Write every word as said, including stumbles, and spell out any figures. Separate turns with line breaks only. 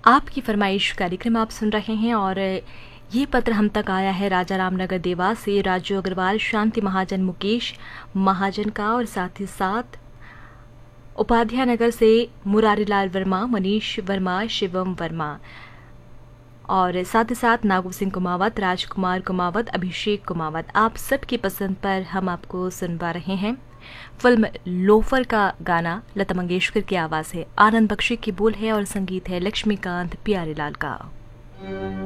आपकी फरमाइश कार्यक्रम आप सुन रहे हैं और ये पत्र हम तक आया है राजा रामनगर देवास से राजू अग्रवाल, शांति महाजन, मुकेश महाजन का, और साथ ही साथ उपाध्याय नगर से मुरारीलाल वर्मा, मनीष वर्मा, शिवम वर्मा, और साथ ही साथ नागू सिंह कुमावत, राजकुमार कुमावत, अभिषेक कुमावत। आप सबकी पसंद पर हम आपको सुनवा रहे हैं फिल्म लोफर का गाना। लता मंगेशकर की आवाज़ है, आनंद बख्शी की बोल है और संगीत है लक्ष्मीकांत प्यारेलाल का।